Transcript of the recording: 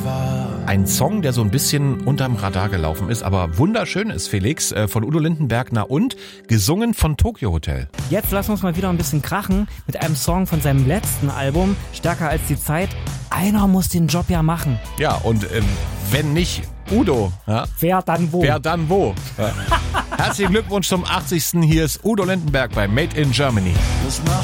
Ein Song, der so ein bisschen unterm Radar gelaufen ist, aber wunderschön ist, Felix, von Udo Lindenberg, na und, gesungen von Tokio Hotel. Jetzt lassen wir uns mal wieder ein bisschen krachen mit einem Song von seinem letzten Album, Stärker als die Zeit. Einer muss den Job ja machen. Ja, und wenn nicht Udo, ja? Wer dann wo? Wer dann wo? Ja. Herzlichen Glückwunsch zum 80. Hier ist Udo Lindenberg bei Made in Germany.